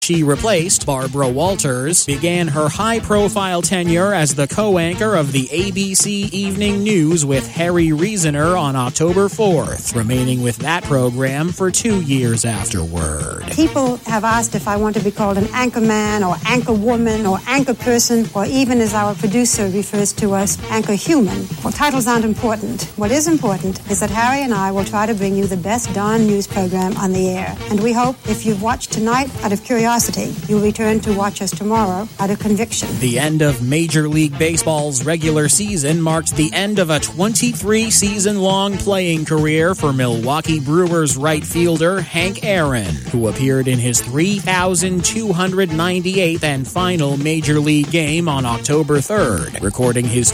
She replaced Barbara Walters, began her high-profile tenure as the co-anchor of the ABC Evening News with Harry Reasoner on October 4th, remaining with that program for 2 years afterward. People have asked if I want to be called an anchor man or anchor woman or anchor person, or even as our producer refers to us, anchor human. Well, titles aren't important. What is important is that Harry and I will try to bring you the best darn news program on the air. And we hope if you've watched tonight out of curiosity, you'll return to watch us tomorrow out of conviction. The end of Major League Baseball's regular season marked the end of a 23-season-long playing career for Milwaukee Brewers right fielder Hank Aaron, who appeared in his 3,298th and final Major League game on October 3rd, recording his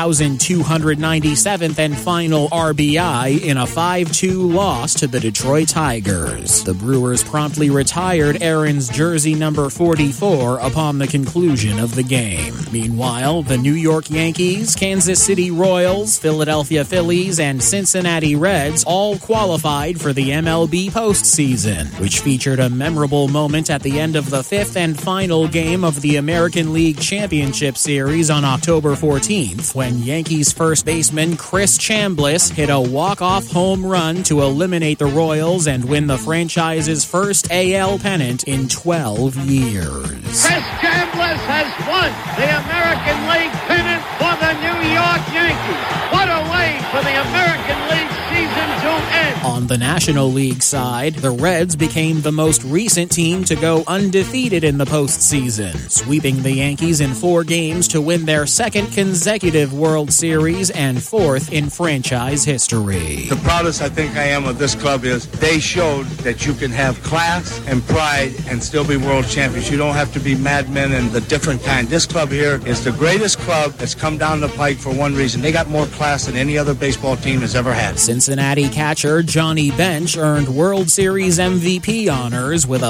2,297th and final RBI in a 5-2 loss to the Detroit Tigers. The Brewers promptly retired Aaron's jersey number 44 upon the conclusion of the game. Meanwhile, the New York Yankees, Kansas City Royals, Philadelphia Phillies, and Cincinnati Reds all qualified for the MLB postseason, which featured a memorable moment at the end of the fifth and final game of the American League Championship Series on October 14th, when Yankees first baseman Chris Chambliss hit a walk-off home run to eliminate the Royals and win the franchise's first AL pennant in 12 years. Chris Chambliss has won the American League pennant for the New York Yankees. What a way for the American League season to end. On the National League side, the Reds became the most recent team to go undefeated in the postseason, sweeping the Yankees in 4 games to win their second consecutive World Series and 4th in franchise history. The proudest I think I am of this club is they showed that you can have class and pride and still be world champions. You don't have to be madmen and the different kind. This club here is the greatest club that's come down the pike for one reason. They got more class than any other baseball team has ever had. Cincinnati catcher Johnny Bench earned World Series MVP honors with a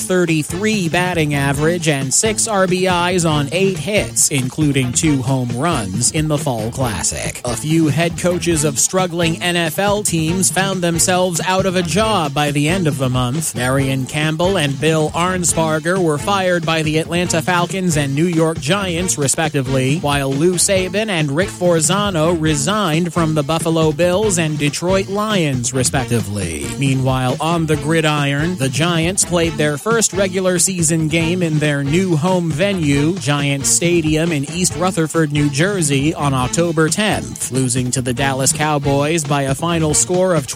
.533 batting average and 6 RBIs on 8 hits, including 2 home runs in the Fall Classic. A few head coaches of struggling NFL teams found themselves out of a job by the end of the month. Marion Campbell and Bill Arnsparger were fired by the Atlanta Falcons and New York Giants, respectively, while Lou Saban and Rick Forzano resigned from the Buffalo Bills and Detroit Lions, respectively. Meanwhile, on the gridiron, the Giants played their first regular season game in their new home venue, Giants Stadium in East Rutherford, New Jersey, on October 10th, losing to the Dallas Cowboys by a final score of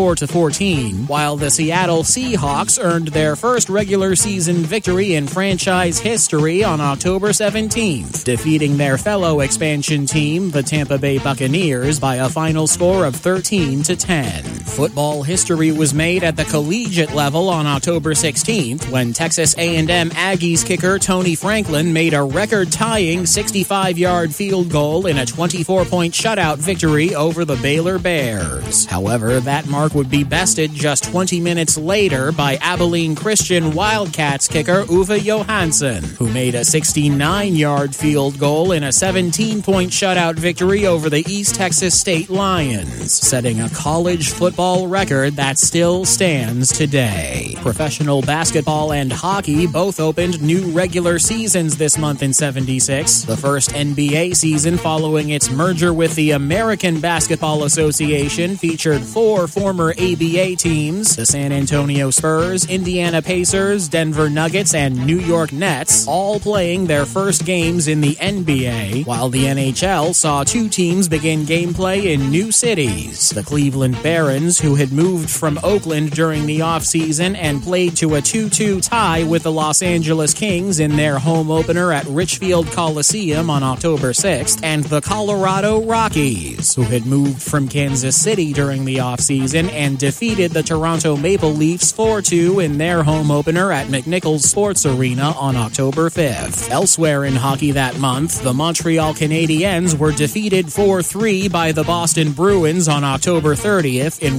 24-14, while the Seattle Seahawks earned their first regular season victory in franchise history on October 17th, defeating their fellow expansion team, the Tampa Bay Buccaneers, by a final score of 13-10. Football history was made at the collegiate level on October 16th when Texas A&M Aggies kicker Tony Franklin made a record-tying 65-yard field goal in a 24-point shutout victory over the Baylor Bears. However, that mark would be bested just 20 minutes later by Abilene Christian Wildcats kicker Uwe Johansson, who made a 69-yard field goal in a 17-point shutout victory over the East Texas State Lions, setting a college football record that still stands today. Professional basketball and hockey both opened new regular seasons this month in '76, the first NBA season following its merger with the American Basketball Association featured 4 former ABA teams, the San Antonio Spurs, Indiana Pacers, Denver Nuggets, and New York Nets, all playing their first games in the NBA, while the NHL saw 2 teams begin gameplay in new cities. The Cleveland Barons, who had moved from Oakland during the offseason and played to a 2-2 tie with the Los Angeles Kings in their home opener at Richfield Coliseum on October 6th, and the Colorado Rockies, who had moved from Kansas City during the offseason and defeated the Toronto Maple Leafs 4-2 in their home opener at McNichols Sports Arena on October 5th. Elsewhere in hockey that month, the Montreal Canadiens were defeated 4-3 by the Boston Bruins on October 30th in what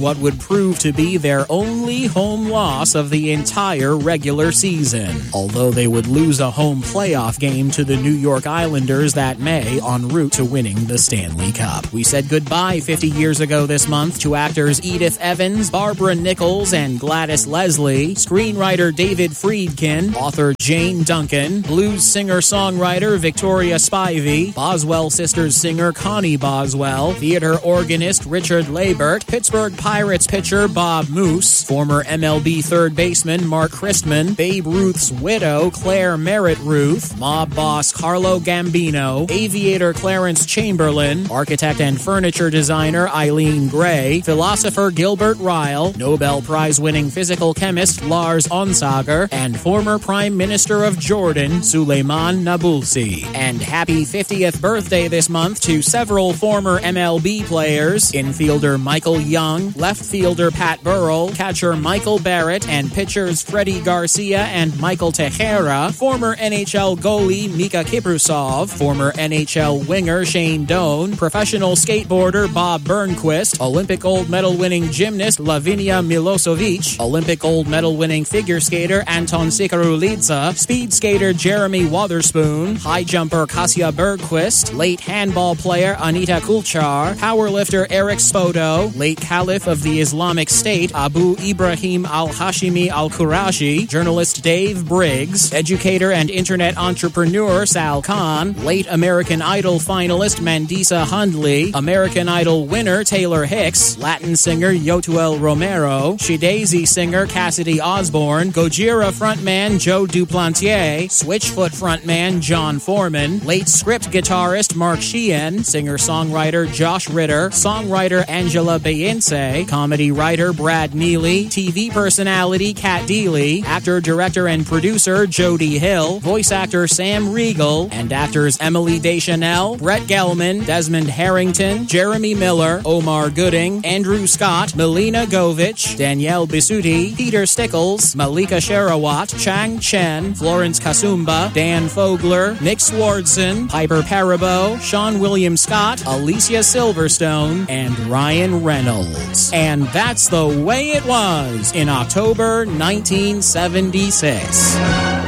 what would prove to be their only home loss of the entire regular season, although they would lose a home playoff game to the New York Islanders that May en route to winning the Stanley Cup. We said goodbye 50 years ago this month to actors Edith Evans, Barbara Nichols, and Gladys Leslie, screenwriter David Friedkin, author Jane Duncan, blues singer-songwriter Victoria Spivey, Boswell Sisters singer Connie Boswell, theater organist Richard Labert, Pittsburgh Pirates pitcher Bob Moose, former MLB third baseman Mark Christman, Babe Ruth's widow Claire Merritt Ruth, mob boss Carlo Gambino, aviator Clarence Chamberlain, architect and furniture designer Eileen Gray, philosopher Gilbert Ryle, Nobel Prize-winning physical chemist Lars Onsager, and former Prime Minister of Jordan Suleiman Nabulsi. And happy 50th birthday this month to several former MLB players, infielder Michael Young, left fielder Pat Burrell, catcher Michael Barrett, and pitchers Freddie Garcia and Michael Tejera, former NHL goalie Mika Kiprusov, former NHL winger Shane Doan, professional skateboarder Bob Burnquist, Olympic gold medal winning gymnast Lavinia Milosevic, Olympic gold medal winning figure skater Anton Sikarulidze, speed skater Jeremy Wotherspoon, high jumper Kasia Bergquist, late handball player Anita Kulchar, powerlifter Eric Spoto, late caliph of the Islamic State Abu Ibrahim al-Hashimi al-Qurashi, journalist Dave Briggs, educator and internet entrepreneur Sal Khan, late American Idol finalist Mandisa Hundley, American Idol winner Taylor Hicks, Latin singer Yotuel Romero, Shidazy singer Cassidy Osborne, Gojira frontman Joe Duplantier, Switchfoot frontman John Foreman, late script guitarist Mark Sheehan, singer-songwriter Josh Ritter, songwriter Angela Bayinse, comedy writer Brad Neely, TV personality Kat Deely, actor, director, and producer Jody Hill, voice actor Sam Riegel, and actors Emily Deschanel, Brett Gelman, Desmond Harrington, Jeremy Miller, Omar Gooding, Andrew Scott, Melina Govich, Danielle Bisutti, Peter Stickles, Malika Sherawat, Chang Chen, Florence Kasumba, Dan Fogler, Nick Swardson, Piper Parabo, Sean William Scott, Alicia Silverstone, and Ryan Reynolds. And that's the way it was in October 1976.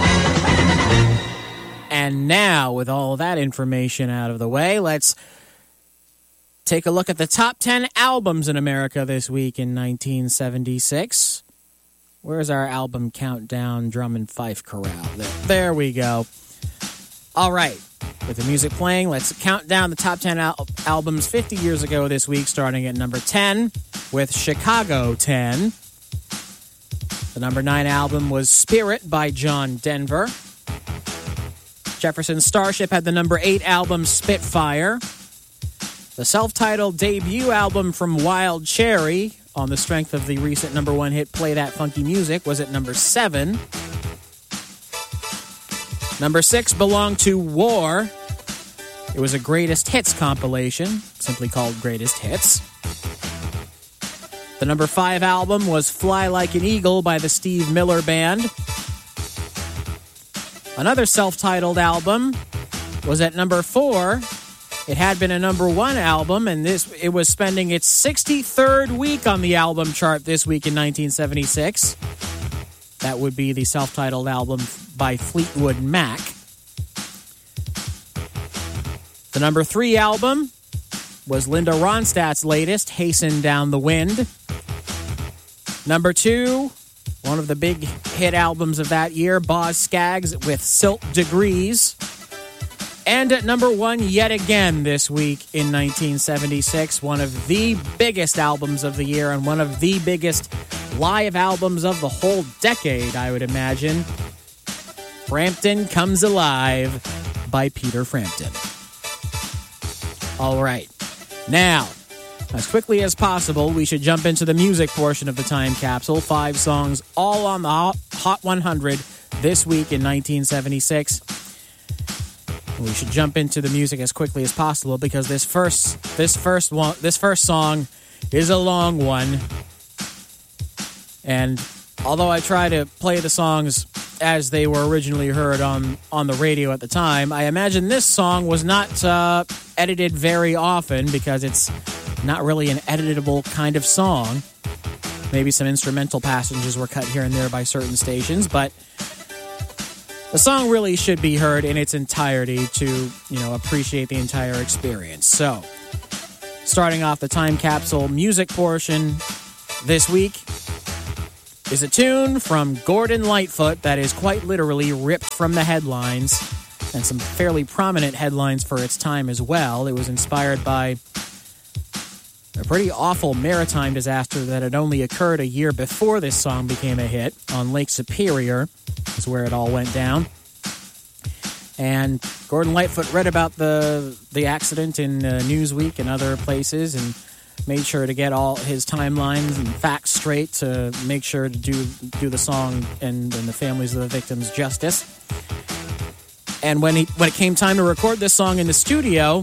And now, with all that information out of the way, let's take a look at the top 10 albums in America this week in 1976. Where's our album countdown drum and fife corral? There we go. All right. With the music playing, let's count down the top 10 albums 50 years ago this week, starting at number 10 with Chicago 10. The number 9 album was Spirit by John Denver. Jefferson Starship had the number 8 album Spitfire. The self-titled debut album from Wild Cherry, on the strength of the recent number 1 hit Play That Funky Music, was at number 7. Number 6 belonged to War. It was a greatest hits compilation, simply called Greatest Hits. The number 5 album was Fly Like an Eagle by the Steve Miller Band. Another self-titled album was at number 4. It had been a number 1 album, and it was spending its 63rd week on the album chart this week in 1976. That would be the self-titled album by Fleetwood Mac. The number 3 album was Linda Ronstadt's latest, Hasten Down the Wind. Number 2, one of the big hit albums of that year, Boz Scaggs with Silt Degrees. And at number 1, yet again this week in 1976, one of the biggest albums of the year and one of the biggest live albums of the whole decade, I would imagine. Frampton Comes Alive by Peter Frampton. All right. Now, as quickly as possible, we should jump into the music portion of the time capsule. 5 songs all on the Hot 100 this week in 1976. We should jump into the music as quickly as possible because this first song is a long one. And although I try to play the songs as they were originally heard on the radio at the time, I imagine this song was not edited very often because it's not really an editable kind of song. Maybe some instrumental passages were cut here and there by certain stations, but the song really should be heard in its entirety to, appreciate the entire experience. So, starting off the time capsule music portion this week is a tune from Gordon Lightfoot that is quite literally ripped from the headlines, and some fairly prominent headlines for its time as well. It was inspired by a pretty awful maritime disaster that had only occurred a year before this song became a hit on Lake Superior, is where it all went down. And Gordon Lightfoot read about the accident in Newsweek and other places and made sure to get all his timelines and facts straight to make sure to do the song and the families of the victims justice. And when it came time to record this song in the studio,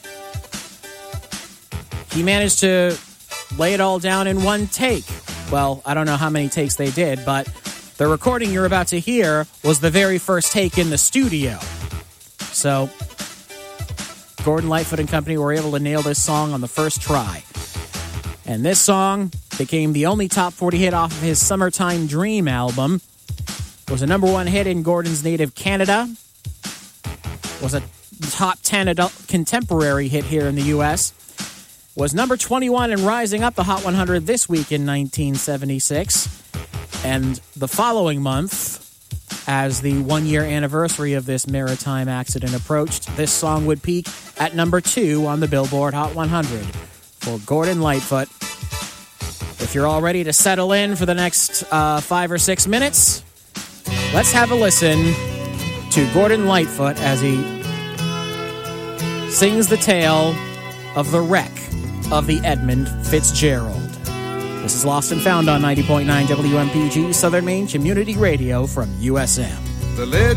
he managed to lay it all down in one take. Well, I don't know how many takes they did, but the recording you're about to hear was the very first take in the studio. So, Gordon Lightfoot and company were able to nail this song on the first try. And this song became the only top 40 hit off of his Summertime Dream album. It was a number one hit in Gordon's native Canada. It was a top 10 adult contemporary hit here in the U.S. Was number 21 and rising up the Hot 100 this week in 1976. And the following month, as the one-year anniversary of this maritime accident approached, this song would peak at number 2 on the Billboard Hot 100 for Gordon Lightfoot. If you're all ready to settle in for the next 5 or 6 minutes, let's have a listen to Gordon Lightfoot as he sings the tale of the wreck of the Edmund Fitzgerald. This is Lost and Found on 90.9 WMPG, Southern Maine Community Radio from USM. The legend